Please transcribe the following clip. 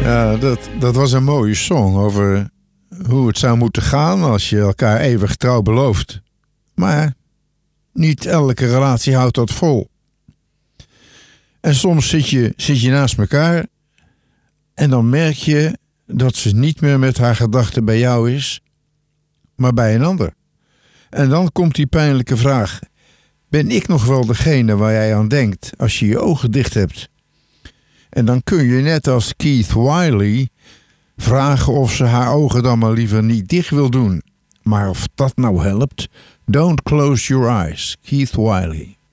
Ja, dat was een mooie song over hoe het zou moeten gaan als je elkaar eeuwig trouw belooft. Maar niet elke relatie houdt dat vol. En soms zit je naast elkaar en dan merk je dat ze niet meer met haar gedachten bij jou is, maar bij een ander. En dan komt die pijnlijke vraag: ben ik nog wel degene waar jij aan denkt als je je ogen dicht hebt? En dan kun je net als Keith Wiley vragen of ze haar ogen dan maar liever niet dicht wil doen. Maar of dat nou helpt, don't close your eyes. Keith Wiley.